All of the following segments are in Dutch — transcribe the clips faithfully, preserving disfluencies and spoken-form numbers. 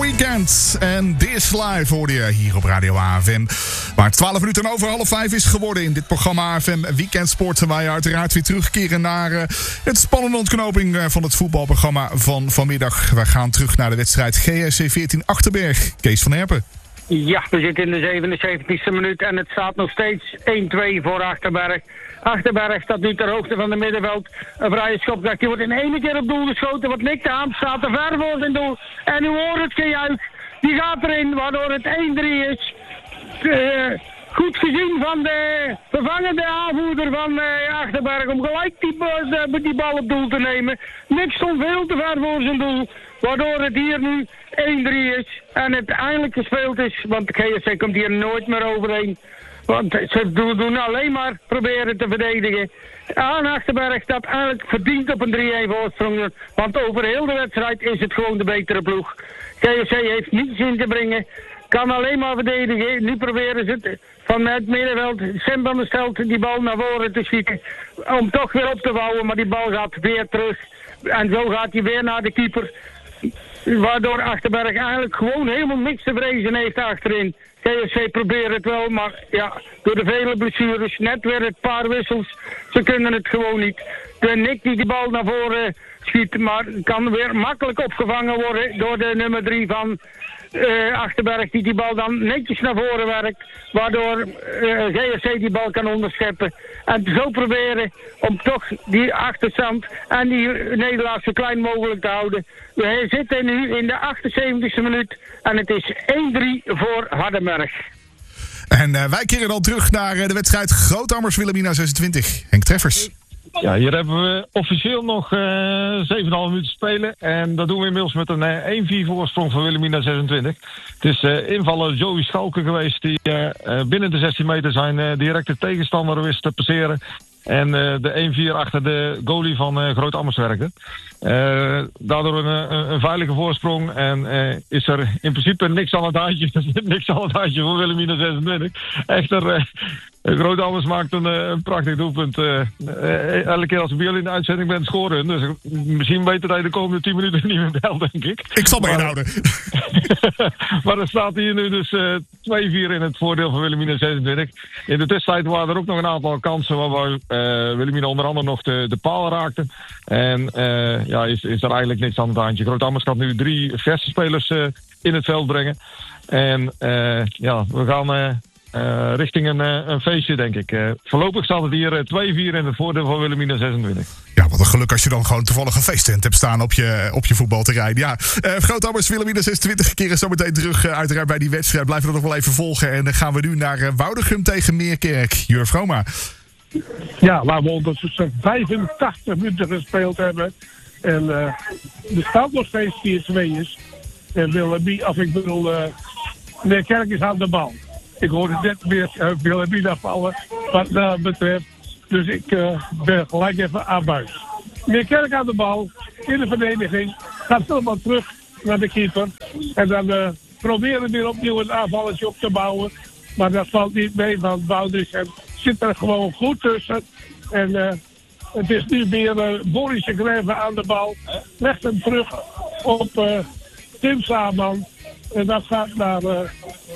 Weekend. En This Live hoorde je hier op Radio A F M. Waar het twaalf minuten over half vijf is geworden in dit programma A F M Weekend Sport. Waar je uiteraard weer terugkeren naar uh, het spannende ontknoping uh, van het voetbalprogramma van vanmiddag. We gaan terug naar de wedstrijd G S C veertien Achterberg. Kees van Herpen. Ja, we zitten in de zevenenzeventigste minuut en het staat nog steeds één twee voor Achterberg. Achterberg staat nu ter hoogte van de middenveld. Een vrije schop, die wordt in één keer op doel geschoten. Wat Nick de Haan staat te ver voor zijn doel. En u hoort het gejuich. Die gaat erin, waardoor het één drie is. Uh, goed gezien van de vervangende aanvoerder van uh, Achterberg om gelijk die, uh, die bal op doel te nemen. Nick stond veel te ver voor zijn doel. Waardoor het hier nu één drie is. En het eindelijk gespeeld is. Want de G S C komt hier nooit meer overheen. Want ze doen alleen maar proberen te verdedigen. Aan Achterberg staat eigenlijk verdiend op een drie-een voorsprong. Want over heel de wedstrijd is het gewoon de betere ploeg. G S C heeft niets in te brengen. Kan alleen maar verdedigen. Nu proberen ze het van het middenveld. Sim van der Stelt die bal naar voren te schieten. Om toch weer op te bouwen. Maar die bal gaat weer terug. En zo gaat hij weer naar de keeper. Waardoor Achterberg eigenlijk gewoon helemaal niks te vrezen heeft achterin. G S C probeert het wel, maar ja, door de vele blessures, net weer een paar wissels, ze kunnen het gewoon niet. De Nick die de bal naar voren schiet, maar kan weer makkelijk opgevangen worden door de nummer drie van uh, Achterberg, die die bal dan netjes naar voren werkt, waardoor uh, G S C die bal kan onderscheppen. En zo proberen om toch die achterstand en die nederlaag zo klein mogelijk te houden. We zitten nu in de achtenzeventigste minuut en het is één drie voor Hardenberg. En uh, wij keren dan terug naar uh, de wedstrijd Groothammers Wilhelmina zesentwintig. Henk Treffers. Ja, hier hebben we officieel nog uh, zeven komma vijf minuten te spelen. En dat doen we inmiddels met een uh, één vier voorsprong voor Wilhelmina zesentwintig. Het is uh, invaller Joey Schalke geweest die uh, uh, binnen de zestien meter zijn uh, directe tegenstander wist te passeren. En uh, de één vier achter de goalie van uh, Groot-Ammers werkte. Uh, daardoor een, een, een veilige voorsprong. En uh, is er in principe niks aan het haantje. niks aan het haantje voor Wilhelmina zesentwintig. Echter, uh, Groot-Ammers maakt een, een prachtig doelpunt. Uh, uh, elke keer als ik bij jullie in de uitzending ben scoren. Dus misschien weten dat je de komende tien minuten niet meer belt, denk ik. Ik zal me inhouden. Maar er staat hier nu dus uh, twee vier in het voordeel van Wilhelmina zesentwintig. In de tussentijd waren er ook nog een aantal kansen waarbij uh, Wilhelmina onder andere nog de, de paal raakte. En uh, ja, is, is er eigenlijk niks aan het haantje. Groot-Ammers gaat nu drie verse spelers uh, in het veld brengen. En uh, ja, we gaan uh, uh, richting een, uh, een feestje, denk ik. Uh, voorlopig staat het hier uh, twee vier in het voordeel van Wilhelmina zesentwintig. Ja, wat een geluk als je dan gewoon toevallig een feesttent hebt staan op je, op je voetbalterrein. Ja, uh, Groothammers Wilhelmina zesentwintig keren zo meteen terug uh, uiteraard bij die wedstrijd. Blijven we nog wel even volgen. En dan gaan we nu naar uh, Woudegum tegen Meerkerk. Jurf Roma. Ja, waar we ondertussen vijfentachtig minuten gespeeld hebben. En uh, de stand nog steeds vier twee is. En Wilhelmina, of ik bedoel, uh, Meerkerk is aan de bal. Ik hoorde net weer uh, Wilhelmina vallen, wat dat betreft. Dus ik uh, ben gelijk even aan buis. Meerkerk aan de bal, in de verdediging. Gaat helemaal terug naar de keeper. En dan uh, proberen we weer opnieuw een aanvalletje op te bouwen. Maar dat valt niet mee, want Woudrichem zit er gewoon goed tussen. En uh, het is nu weer uh, Boris de Greve aan de bal. Legt hem terug op uh, Tim Saman. En dat gaat naar uh,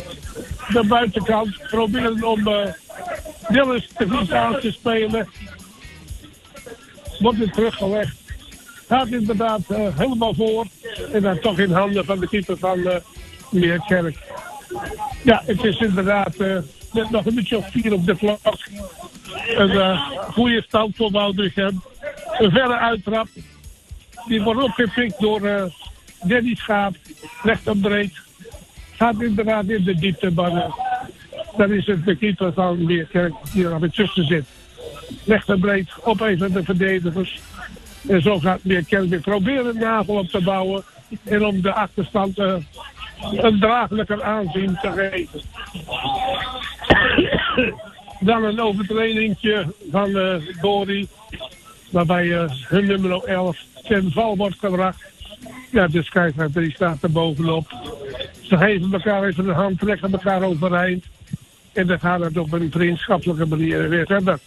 de buitenkant. Proberen om uh, Dillis te Vries aan te spelen. Wordt weer teruggelegd. Gaat inderdaad uh, helemaal voor. En dan toch in handen van de keeper van uh, Meerkerk. Ja, het is inderdaad uh, net nog een beetje of vier op de klok. Een uh, goede stand voor Woudrichem. Een verre uittrap. Die wordt opgepikt door uh, Danny Schaap. Legt hem breed. Gaat inderdaad in de diepte, maar uh, dan is het de keeper van Meerkerk die er weer tussen zit. Legt hem breed op even de verdedigers. En zo gaat Meerkerk weer proberen een navel op te bouwen. En om de achterstand uh, een draaglijker aanzien te geven. Dan een overtredingje van uh, Dori. Waarbij uh, hun nummer elf ten val wordt gebracht. Ja, de scheidsrechter die staat er bovenop. Ze geven elkaar even een hand, leggen elkaar overeind. En dan gaat het op een vriendschappelijke manier weer verder.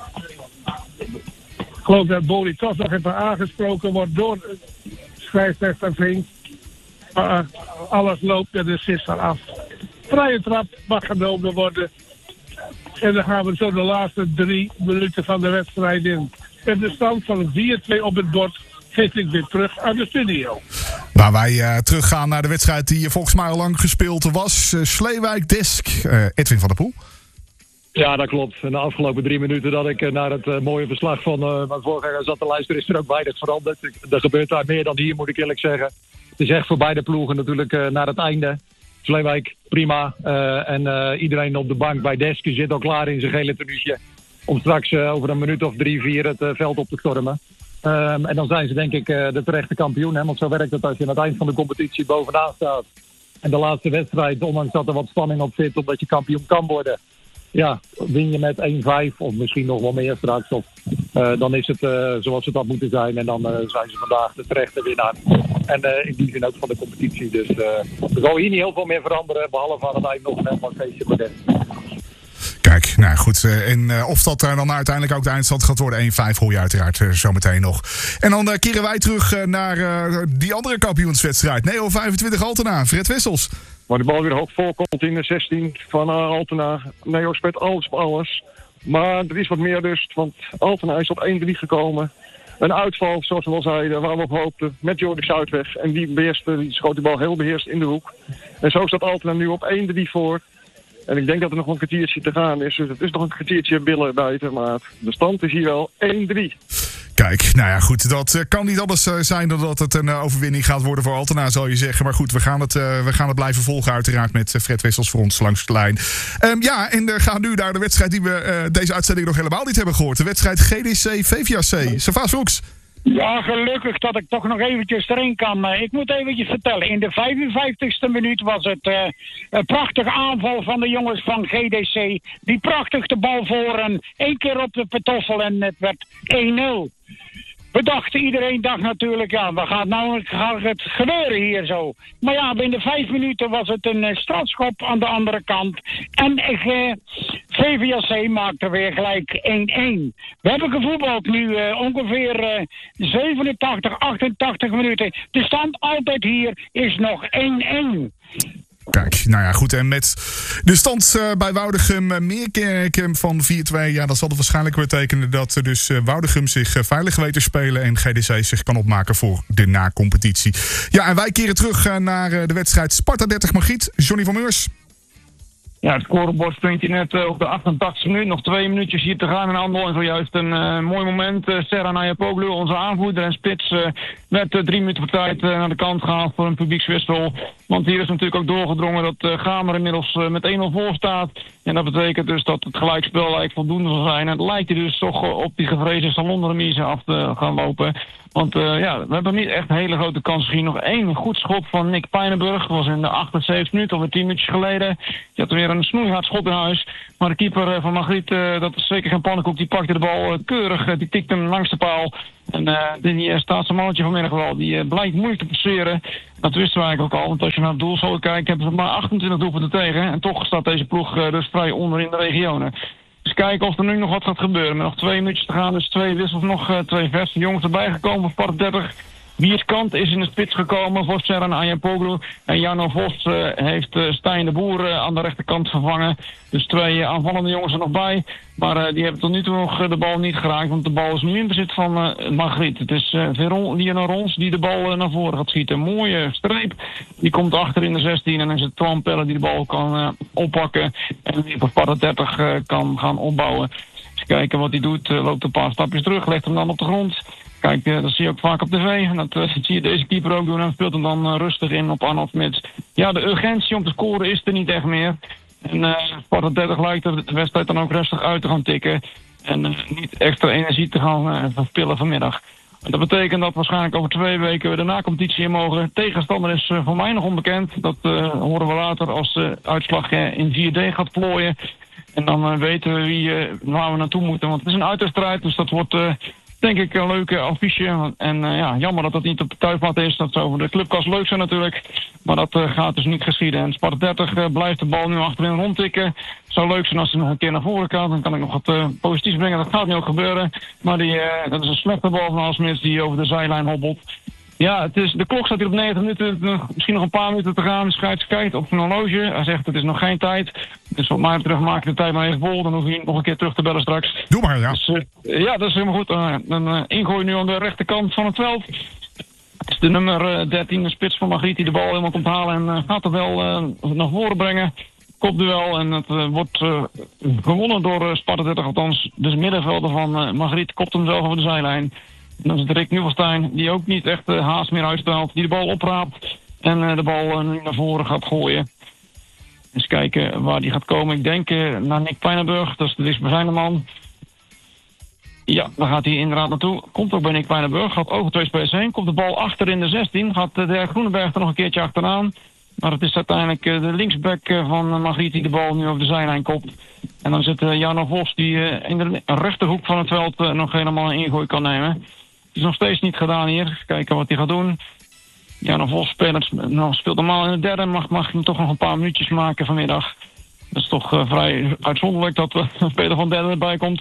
Ik geloof dat Dori toch nog even aangesproken wordt door scheidsrechter Vink. uh, alles loopt en de zit eraf. Vrije trap mag genomen worden. En dan gaan we zo de laatste drie minuten van de wedstrijd in. En de stand van vier twee op het bord geef ik weer terug aan de studio. Waar wij uh, teruggaan naar de wedstrijd die volgens mij al lang gespeeld was. Uh, Sleewijk-Desk, uh, Edwin van der Poel. Ja, dat klopt. In de afgelopen drie minuten dat ik naar het uh, mooie verslag van uh, mijn voorganger zat te luisteren, is er ook weinig veranderd. Er gebeurt daar meer dan hier, moet ik eerlijk zeggen. Het is echt voor beide ploegen natuurlijk uh, naar het einde. Sleewijk, prima. Uh, en uh, iedereen op de bank bij Desk zit al klaar in zijn gele tenuutje. Om straks uh, over een minuut of drie, vier het uh, veld op te stormen. Um, en dan zijn ze denk ik uh, de terechte kampioen. Hè? Want zo werkt het als je aan het eind van de competitie bovenaan staat. En de laatste wedstrijd, ondanks dat er wat spanning op zit, omdat je kampioen kan worden. Ja, win je met één vijf of misschien nog wel meer straks. Of, uh, dan is het uh, zoals het had moeten zijn. En dan uh, zijn ze vandaag de terechte winnaar. En uh, in die zin ook van de competitie. Dus uh, er zal hier niet heel veel meer veranderen. Behalve aan het eind nog een helemaal feestje voor de. Kijk, nou goed. Uh, en uh, of dat uh, dan uiteindelijk ook de eindstand gaat worden. één vijf hoor je uiteraard uh, zometeen nog. En dan uh, keren wij terug uh, naar uh, die andere kampioenswedstrijd. Neo vijfentwintig Altena. Fred Wessels. Waar de bal weer hoog voorkomt in de zestien van uh, Altena. Neo speelt alles op alles. Maar er is wat meer rust, want Altena is op één drie gekomen. Een uitval, zoals we al zeiden, waar we op hoopten, met Jordi Zuidweg. En die, beheerste, die schoot de bal heel beheerst in de hoek. En zo staat Altena nu op één drie voor. En ik denk dat er nog een kwartiertje te gaan is. Dus het is nog een kwartiertje billen buiten, maar de stand is hier wel één drie. Kijk, nou ja, goed. Dat uh, kan niet anders uh, zijn dan dat het een uh, overwinning gaat worden voor Altena, zal je zeggen. Maar goed, we gaan het, uh, we gaan het blijven volgen uiteraard met uh, Fred Wessels voor ons langs de lijn. Um, ja, en we uh, gaan nu naar de wedstrijd die we uh, deze uitzending nog helemaal niet hebben gehoord. De wedstrijd G D C V V A C. Savaas Fuchs. Ja, gelukkig dat ik toch nog eventjes erin kan. Ik moet eventjes vertellen. In de vijfenvijftigste minuut was het uh, een prachtige aanval van de jongens van G D C. Die prachtig de bal voor en één keer op de petoffel en het werd één nul. We dachten, iedereen dacht natuurlijk, ja, wat gaat nou gaat het gebeuren hier zo? Maar ja, binnen vijf minuten was het een uh, strafschop aan de andere kant. En uh, V V A C maakte weer gelijk één één. We hebben gevoetbald nu uh, ongeveer uh, zevenentachtig, achtentachtig minuten. De stand altijd hier is nog één één. Kijk, nou ja, goed. En met de stand uh, bij Woudegem uh, Meerkerk van vier twee... ja, dan zal het waarschijnlijk betekenen dat uh, dus uh, Woudegem zich uh, veilig weet te spelen en G D C zich kan opmaken voor de na-competitie. Ja, en wij keren terug uh, naar uh, de wedstrijd Sparta dertig Margriet. Johnny van Meurs. Ja, het scorebord springt hier net uh, op de achtentachtigste minuut. Nog twee minuutjes hier te gaan in Andel. En zojuist een uh, mooi moment. Uh, Serhan Ayapoglu, onze aanvoerder en spits, uh, werd uh, drie minuten voor tijd uh, naar de kant gehaald voor een publiekswissel. Want hier is natuurlijk ook doorgedrongen dat uh, Gamer inmiddels uh, met één nul voor staat. En dat betekent dus dat het gelijkspel eigenlijk voldoende zal zijn. En het lijkt er dus toch uh, op die gevreesde salonremise af te gaan lopen. Want uh, ja, we hebben niet echt hele grote kansen gezien. Nog één goed schot van Nick Pijnenburg. Dat was in de achtenzeventigste minuut, alweer tien minuutjes geleden. Die had weer een snoeihard schot in huis. Maar de keeper uh, van Margriet, uh, dat is zeker geen pannenkoek. Die pakte de bal uh, keurig. Uh, die tikte hem langs de paal. En uh, die uh, staat zijn mannetje vanmiddag wel. Die uh, blijkt moeilijk te passeren. Dat wisten we eigenlijk ook al. Want als je naar het doel zou kijken, hebben ze maar achtentwintig doelpunten tegen. En toch staat deze ploeg uh, dus vrij onder in de regionen. Dus kijken of er nu nog wat gaat gebeuren. Met nog twee minuutjes te gaan, dus twee wissels, nog uh, twee verse jongens erbij gekomen voor Sparta dertig. Bierskant is in de spits gekomen voor Serhan Ayapoglu. En Jarno Vos uh, heeft uh, Stijn de Boer uh, aan de rechterkant vervangen. Dus twee uh, aanvallende jongens er nog bij. Maar uh, die hebben tot nu toe nog uh, de bal niet geraakt. Want de bal is nu in bezit van uh, Margriet. Het is uh, Veron Lionel Rons die de bal uh, naar voren gaat schieten. Een mooie streep. Die komt achter in de zestien. En dan is het Twan Pelle die de bal kan uh, oppakken. En die op Sparta dertig uh, kan gaan opbouwen. Dus kijken wat hij doet. Uh, loopt een paar stapjes terug. Legt hem dan op de grond. Kijk, uh, dat zie je ook vaak op tv. En dat uh, zie je deze keeper ook doen. En speelt hem dan uh, rustig in op Arnold Smits. Ja, de urgentie om te scoren is er niet echt meer. En uh, Sparta dertig lijkt de wedstrijd dan ook rustig uit te gaan tikken. En uh, niet extra energie te gaan uh, verspillen vanmiddag. En dat betekent dat waarschijnlijk over twee weken we de na-competitie in mogen. Tegenstander is uh, voor mij nog onbekend. Dat uh, horen we later als de uh, uitslag uh, in vier D gaat plooien. En dan uh, weten we wie, uh, waar we naartoe moeten. Want het is een uitwedstrijd, dus dat wordt... Uh, denk ik een leuke affiche. En uh, ja, jammer dat dat niet op de thuisblad is. Dat zou voor de clubkast leuk zijn natuurlijk. Maar dat uh, gaat dus niet geschieden. En Sparta dertig uh, blijft de bal nu achterin rondtikken. Het zou leuk zijn als hij nog een keer naar voren kan. Dan kan ik nog wat uh, positiefs brengen. Dat gaat niet ook gebeuren. Maar die, uh, dat is een slechte bal van Alsmits die over de zijlijn hobbelt. Ja, het is, de klok staat hier op negentig minuten. Misschien nog een paar minuten te gaan. De scheids kijkt op een horloge. Hij zegt het is nog geen tijd. Dus wat mij betreft maak ik de tijd maar even vol. Dan hoef je nog een keer terug te bellen straks. Doe maar, ja. Dus, uh, ja, dat is helemaal goed. Uh, dan uh, ingooi nu aan de rechterkant van het veld. Het is de nummer uh, dertien, de spits van Magriet, die de bal helemaal komt halen. En uh, gaat er wel uh, naar voren brengen. Kopduel. En het uh, wordt uh, gewonnen door uh, Sparta dertig. Althans, de middenvelder van uh, Magriet kopt hem zelf over de zijlijn. En dan is het Rick Nuvelstein, die ook niet echt uh, haast meer uitstelt. Die de bal opraapt en uh, de bal uh, nu naar voren gaat gooien. Eens kijken waar die gaat komen. Ik denk uh, naar Nick Pijnenburg, dat is de dichtstbijzijnde man. Ja, daar gaat hij inderdaad naartoe. Komt ook bij Nick Pijnenburg, gaat over twee spelers heen. Komt de bal achter in de zestien, gaat uh, de heer Groenenberg er nog een keertje achteraan. Maar het is uiteindelijk uh, de linksback uh, van uh, Magriet die de bal nu over de zijlijn kopt. En dan zit uh, Jarno Vos die uh, in de rechterhoek van het veld uh, nog helemaal een ingooi kan nemen. Het is nog steeds niet gedaan hier. Even kijken wat hij gaat doen. Jarno Vos speelt, nou, speelt normaal in de derde. Mag, mag hij toch nog een paar minuutjes maken vanmiddag. Dat is toch uh, vrij uitzonderlijk dat uh, Peter van Derde erbij komt.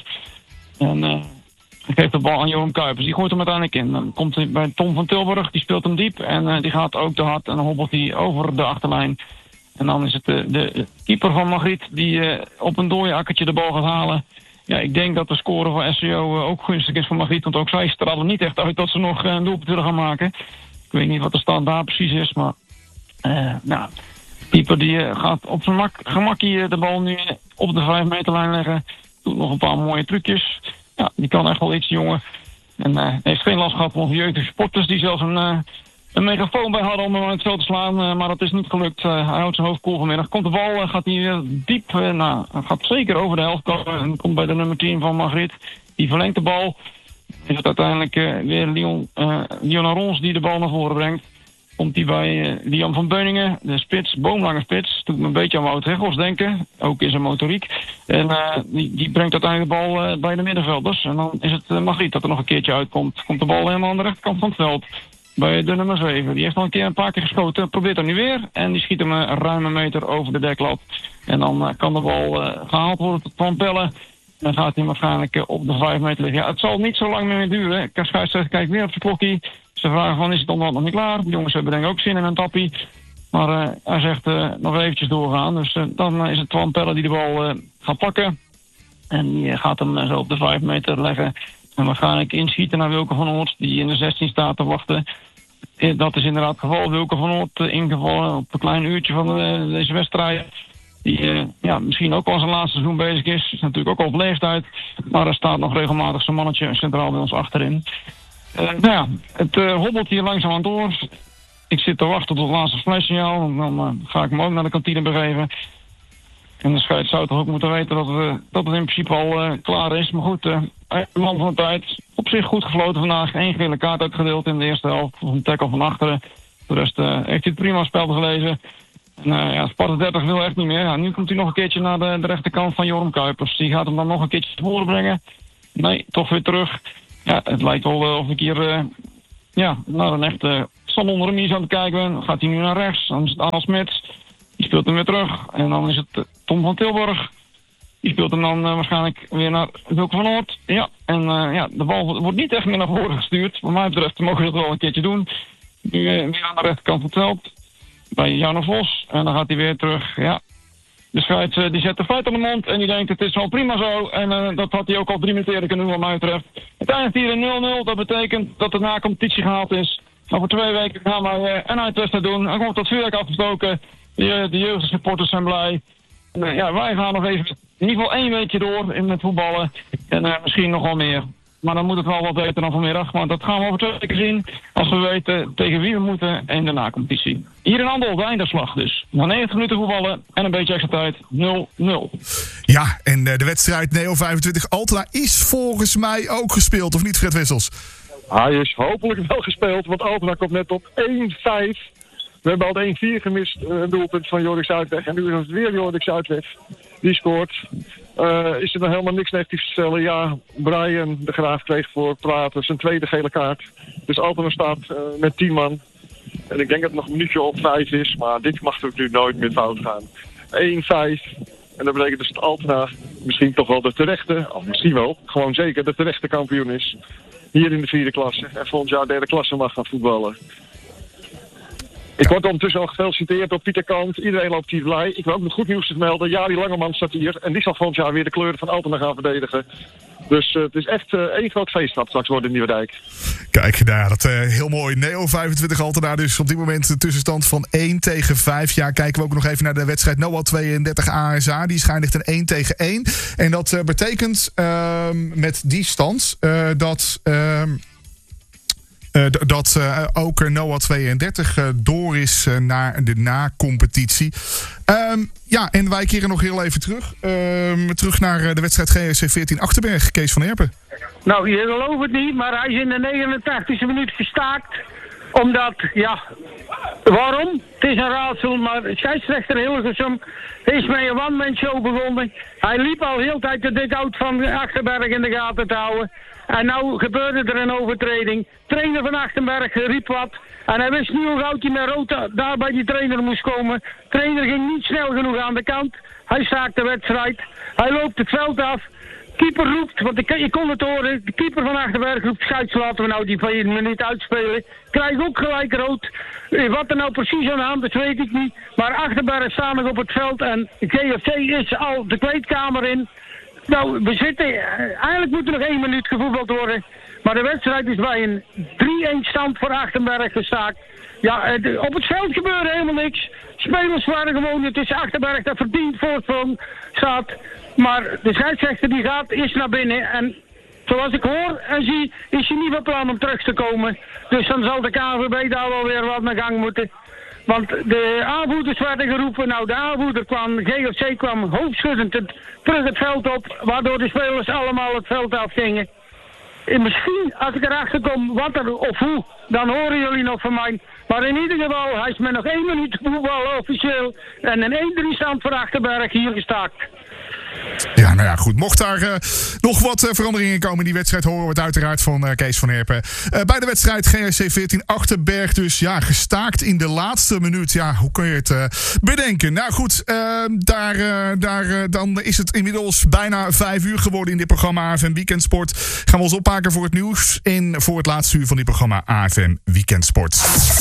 En uh, geeft de bal aan Joram Kuipers. Die gooit hem uiteindelijk in. Dan komt hij bij Tom van Tilburg. Die speelt hem diep. En uh, die gaat ook te hard. En dan hobbelt hij over de achterlijn. En dan is het de, de keeper van Magriet die uh, op een dooie akkertje de bal gaat halen. Ja, ik denk dat de score van S C O uh, ook gunstig is voor Magriet. Want ook zij stralen niet echt uit dat ze nog uh, een doelpunt willen gaan maken. Ik weet niet wat de stand daar precies is. Maar uh, nou, de keeper die uh, gaat op zijn mak- gemakkie de bal nu op de vijf meterlijn leggen. Doet nog een paar mooie trucjes. Ja, die kan echt wel iets, jongen. En uh, heeft geen last gehad van jeugdige sporters die zelfs een, uh, een megafoon bij hadden om hem aan het veld te slaan. Uh, maar dat is niet gelukt. Uh, hij houdt zijn hoofd koel vanmiddag. Komt de bal, uh, gaat hij uh, diep. Uh, nou, gaat zeker over de helft komen. En komt bij de nummer tien van Magriet. Die verlengt de bal. Is het uiteindelijk uh, weer Leon, uh, Leon Arons die de bal naar voren brengt. Komt hij bij uh, Liam van Beuningen, de spits, boomlange spits. Doet me een beetje aan Wout Weghorst denken. Ook in zijn motoriek. En uh, die, die brengt uiteindelijk de bal uh, bij de middenvelders. En dan is het uh, Magriet dat er nog een keertje uitkomt. Komt de bal helemaal aan de rechterkant van het veld. Bij de nummer zeven. Die heeft al een keer een paar keer geschoten. Probeert hem nu weer. En die schiet hem uh, ruim een meter over de deklat. En dan uh, kan de bal uh, gehaald worden van Pellen. Dan gaat hij waarschijnlijk uh, op de vijf meter liggen. Ja, het zal niet zo lang meer duren. Kaschuis zegt, kijk weer op zijn klokkie. Ze vragen van, is het onderhand nog niet klaar? De jongens hebben denk ik ook zin in een tappie. Maar uh, hij zegt uh, nog eventjes doorgaan. Dus uh, dan uh, is het Twan Pelle die de bal uh, gaat pakken. En die uh, gaat hem uh, zo op de vijf meter leggen. En waarschijnlijk inschieten naar Wilke van Oort, die in de zestien staat te wachten. Uh, dat is inderdaad het geval. Wilke van Oort uh, ingevallen op een klein uurtje van uh, deze wedstrijd. Die uh, ja, misschien ook al zijn laatste seizoen bezig is. Is natuurlijk ook al op leeftijd. Maar er staat nog regelmatig zijn mannetje centraal bij ons achterin. Uh, nou ja, het uh, hobbelt hier langzaam door. Ik zit te wachten tot het laatste flashsignaal. En dan uh, ga ik me ook naar de kantine begeven. En de scheids zou toch ook moeten weten dat, uh, dat het in principe al uh, klaar is. Maar goed, uh, man van de tijd. Op zich goed gefloten vandaag. Eén gele kaart uitgedeeld in de eerste helft. Of een tackle van achteren. De rest uh, heeft hij het prima spel gelezen. En uh, ja, Sparta dertig wil echt niet meer. Ja, nu komt hij nog een keertje naar de, de rechterkant van Joram Kuipers. Die gaat hem dan nog een keertje te voren brengen. Nee, toch weer terug. Ja, het lijkt wel uh, of ik hier uh, ja, naar een echte salon remise aan het kijken ben. Dan gaat hij nu naar rechts. Dan is het Aal Smits. Die speelt hem weer terug. En dan is het uh, Tom van Tilburg. Die speelt hem dan uh, waarschijnlijk weer naar Wilke van Oort. Ja, en uh, ja, de bal wordt niet echt meer naar voren gestuurd. Wat mij betreft mogen we dat wel een keertje doen. Nu uh, weer aan de rechterkant van het veld. Bij Jarno Vos. En dan gaat hij weer terug. Ja. De scheids uh, die zet de feit aan de mond. En die denkt het is wel prima zo. En uh, dat had hij ook al drie minuten eerder kunnen doen wat mij betreft. Het eindigt hier in nul nul. Dat betekent dat de na-competitie gehaald is. Over twee weken gaan wij uh, een uitwedstrijd doen. Dan komt dat vuurwerk afgestoken. De, de jeugdsupporters zijn blij. En, uh, ja, wij gaan nog even in ieder geval één weekje door in het voetballen. En uh, misschien nog wel meer. Maar dan moet het wel wat beter dan vanmiddag. Maar dat gaan we over twee weken zien. Als we weten tegen wie we moeten in de na-competitie. Hier in Andel, de eindigslag dus. Na negentig minuten voetballen en een beetje extra tijd. nul nul. Ja, en de wedstrijd Neo vijfentwintig Altena is volgens mij ook gespeeld. Of niet, Fred Wissels? Hij is hopelijk wel gespeeld, want Altena komt net op één vijf. We hebben al één vier gemist, een doelpunt van Jorik Zuidweg. En nu is het weer Jorik Zuidweg. Die scoort. Uh, is er dan helemaal niks negatiefs te stellen? Ja, Brian de Graaf kreeg voor praten zijn tweede gele kaart. Dus Altena staat uh, met tien man. En ik denk dat het nog een minuutje op vijf is. Maar dit mag ook nu nooit meer fout gaan. één vijf. En dat betekent dus dat Altena misschien toch wel de terechte, of misschien wel, gewoon zeker de terechte kampioen is. hier in de vierde klasse. En volgend jaar derde klasse mag gaan voetballen. Ik word ondertussen al gefeliciteerd door Pieter Kant. Iedereen loopt hier blij. Ik wil ook nog goed nieuws te melden. Jari Langeman staat hier. En die zal volgend jaar weer de kleuren van Altena gaan verdedigen. Dus uh, het is echt uh, één groot feest dat straks wordt in Nieuwedijk. Kijk, nou ja, dat uh, heel mooi. Neo vijfentwintig Altena dus op dit moment de tussenstand van één tegen vijf. Ja, kijken we ook nog even naar de wedstrijd Noah tweeëndertig A S A. Die schijnt een één tegen één. En dat uh, betekent uh, met die stand uh, dat... Uh, Uh, d- dat uh, ook Noah tweeëndertig uh, door is uh, naar de na-competitie. Um, ja, en wij keren nog heel even terug. Um, terug naar uh, de wedstrijd G S C veertien Achterberg. Kees van Herpen. Nou, je gelooft het niet, maar hij is in de negenentachtigste minuut gestaakt. Omdat, ja, waarom? Het is een raadsel, maar scheidsrechter Hilgersum is met een one-man show begonnen. Hij liep al heel tijd de dugout van Achterberg in de gaten te houden. En nou gebeurde er een overtreding. Trainer van Achterberg riep wat. En hij wist niet hoe gauw hij met rood daar bij die trainer moest komen. Trainer ging niet snel genoeg aan de kant. Hij staakt de wedstrijd. Hij loopt het veld af. Keeper roept, want ik, je kon het horen. De keeper van Achterberg roept, scheids, laten we nou die van een minuut uitspelen. Krijg ook gelijk rood. Wat er nou precies aan de hand is, weet ik niet. Maar Achterberg staat nog op het veld en G F C is al de kleedkamer in. Nou, we zitten... Eigenlijk moet er nog één minuut gevoetbald worden. Maar de wedstrijd is bij een drie-een stand voor Achterberg gestaakt. Ja, op het veld gebeurde helemaal niks. Spelers waren gewoon... Het is Achterberg dat verdient voorsprong staat. Maar de scheidsrechter die gaat is naar binnen. En zoals ik hoor en zie, is hij niet van plan om terug te komen. Dus dan zal de K N V B daar wel weer wat naar gang moeten. Want de aanvoerders werden geroepen. Nou, de aanvoerder kwam, G F C kwam hoofdschuddend het, terug het veld op. Waardoor de spelers allemaal het veld afgingen. En misschien, als ik erachter kom wat er of hoe, dan horen jullie nog van mij. Maar in ieder geval, hij is met nog één minuut voetbal officieel. En een één drie stand voor Achterberg hier gestaakt. Ja, nou ja, goed. Mocht daar uh, nog wat uh, veranderingen komen in die wedstrijd, horen we het uiteraard van uh, Kees van Herpen. Uh, bij de wedstrijd G S C veertien Achterberg dus, ja, gestaakt in de laatste minuut. Ja, hoe kun je het uh, bedenken? Nou goed, uh, daar, uh, daar, uh, dan is het inmiddels bijna vijf uur geworden in dit programma A F M Weekendsport. Gaan we ons opmaken voor het nieuws en voor het laatste uur van dit programma A F M Weekendsport.